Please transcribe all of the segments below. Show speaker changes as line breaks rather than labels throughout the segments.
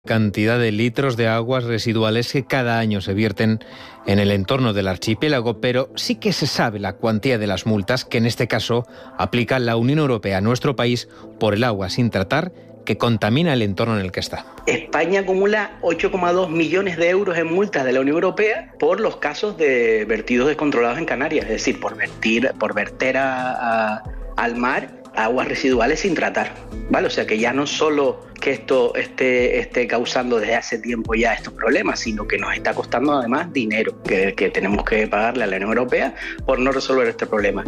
Cantidad de litros de aguas residuales que cada año se vierten en el entorno del archipiélago, pero sí que se sabe la cuantía de las multas que en este caso aplica la Unión Europea a nuestro país por el agua sin tratar que contamina el entorno en el que está.
España acumula 8,2 millones de euros en multas de la Unión Europea por los casos de vertidos descontrolados en Canarias, es decir, por verter al mar aguas residuales sin tratar, ¿vale? O sea que ya no solo que esto esté causando desde hace tiempo ya estos problemas, sino que nos está costando además dinero que tenemos que pagarle a la Unión Europea por no resolver este problema.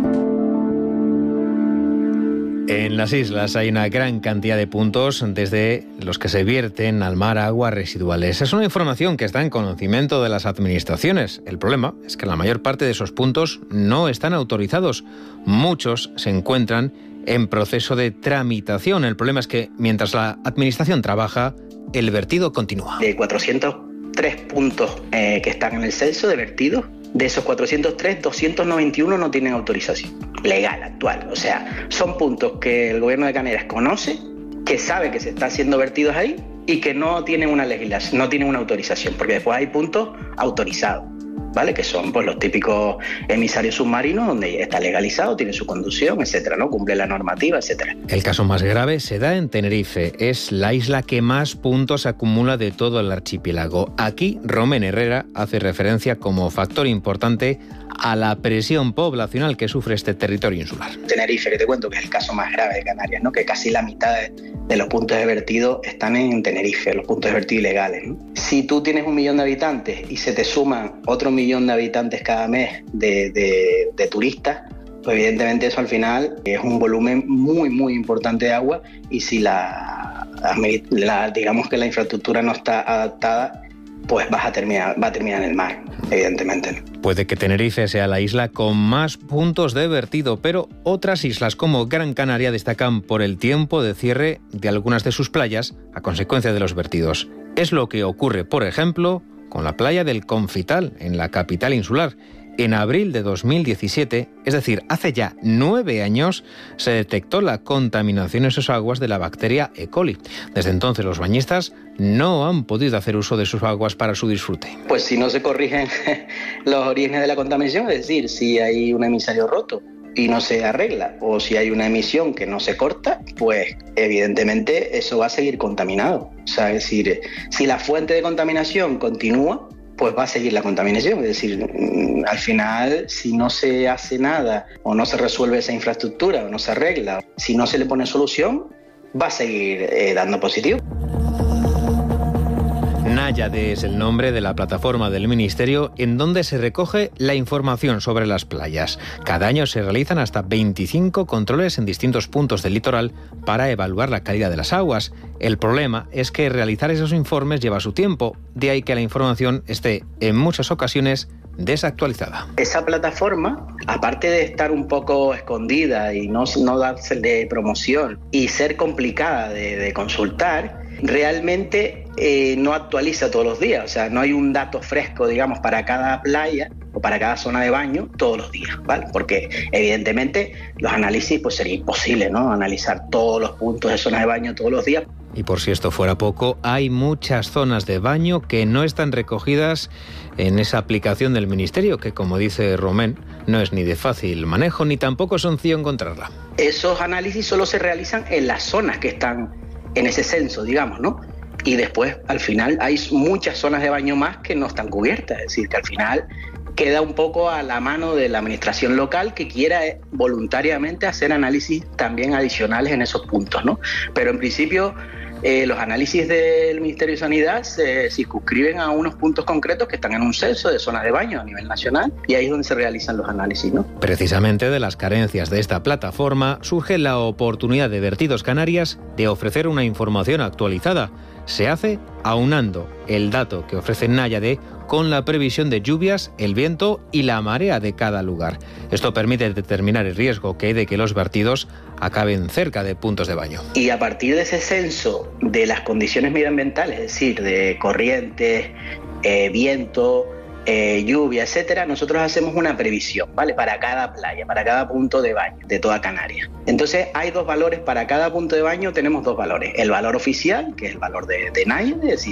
En las islas hay una gran cantidad de puntos desde los que se vierten al mar aguas residuales. Es una información que está en conocimiento de las administraciones. El problema es que la mayor parte de esos puntos no están autorizados. Muchos se encuentran en proceso de tramitación. El problema es que mientras la administración trabaja, el vertido continúa.
De 403 puntos que están en el censo de vertidos, de esos 403, 291 no tienen autorización legal actual. O sea, son puntos que el gobierno de Canarias conoce, que sabe que se está haciendo vertidos ahí y que no tienen una legislación, no tienen una autorización, porque después hay puntos autorizados, ¿vale? Que son pues los típicos emisarios submarinos donde está legalizado, tiene su conducción, etcétera, ¿no? Cumple la normativa, etcétera.
El caso más grave se da en Tenerife. Es la isla que más puntos acumula de todo el archipiélago. Aquí, Romén Herrera hace referencia como factor importante a la presión poblacional que sufre este territorio insular.
Tenerife, que te cuento que es el caso más grave de Canarias, ¿no? Que casi la mitad de los puntos de vertido están en Tenerife, los puntos de vertido ilegales, ¿no? Si tú tienes 1 millón de habitantes y se te suman otro 1 millón de habitantes cada mes de turistas, pues evidentemente eso al final es un volumen muy, muy importante de agua, y si digamos que la infraestructura no está adaptada, pues va a terminar en el mar, evidentemente.
Puede que Tenerife sea la isla con más puntos de vertido, pero otras islas como Gran Canaria destacan por el tiempo de cierre de algunas de sus playas a consecuencia de los vertidos. Es lo que ocurre, por ejemplo, con la playa del Confital, en la capital insular. En abril de 2017, es decir, hace ya 9 años, se detectó la contaminación en sus aguas de la bacteria E. coli. Desde entonces los bañistas no han podido hacer uso de sus aguas para su disfrute.
Pues si no se corrigen los orígenes de la contaminación, es decir, si hay un emisario roto y no se arregla, o si hay una emisión que no se corta, pues evidentemente eso va a seguir contaminado. O sea, es decir, si la fuente de contaminación continúa, pues va a seguir la contaminación. Es decir, al final, si no se hace nada o no se resuelve esa infraestructura o no se arregla, si no se le pone solución, va a seguir dando positivo.
Náyade es el nombre de la plataforma del Ministerio en donde se recoge la información sobre las playas. Cada año se realizan hasta 25 controles en distintos puntos del litoral para evaluar la calidad de las aguas. El problema es que realizar esos informes lleva su tiempo, de ahí que la información esté en muchas ocasiones desactualizada.
Esa plataforma, aparte de estar un poco escondida y no dársele promoción y ser complicada de consultar, realmente no actualiza todos los días. O sea, no hay un dato fresco, digamos, para cada playa o para cada zona de baño todos los días, ¿vale? Porque evidentemente los análisis pues sería imposible, ¿no? Analizar todos los puntos de zonas de baño todos los días.
Y por si esto fuera poco, hay muchas zonas de baño que no están recogidas en esa aplicación del Ministerio, que como dice Romén, no es ni de fácil manejo ni tampoco sencillo encontrarla.
Esos análisis solo se realizan en las zonas que están en ese censo, digamos, ¿no? Y después, al final, hay muchas zonas de baño más que no están cubiertas. Es decir, que al final queda un poco a la mano de la administración local que quiera voluntariamente hacer análisis también adicionales en esos puntos, ¿no? Pero en principio, los análisis del Ministerio de Sanidad se circunscriben a unos puntos concretos que están en un censo de zonas de baño a nivel nacional, y ahí es donde se realizan los análisis, ¿no?
Precisamente de las carencias de esta plataforma surge la oportunidad de Vertidos Canarias de ofrecer una información actualizada. Se hace aunando el dato que ofrece Náyade con la previsión de lluvias, el viento y la marea de cada lugar. Esto permite determinar el riesgo que hay de que los vertidos acaben cerca de puntos de baño.
Y a partir de ese censo de las condiciones medioambientales, es decir, de corrientes, viento, lluvia, etcétera, nosotros hacemos una previsión, ¿vale? Para cada playa, para cada punto de baño de toda Canarias. Entonces hay 2 valores para cada punto de baño, tenemos 2 valores. El valor oficial, que es el valor de NAIE, es decir,